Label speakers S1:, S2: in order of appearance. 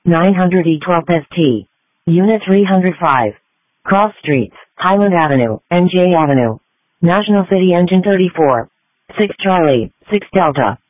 S1: 900 E12ST. Unit 305. Cross Streets, Highland Avenue, NJ Avenue. National City Engine 34. 6 Charlie, 6 Delta.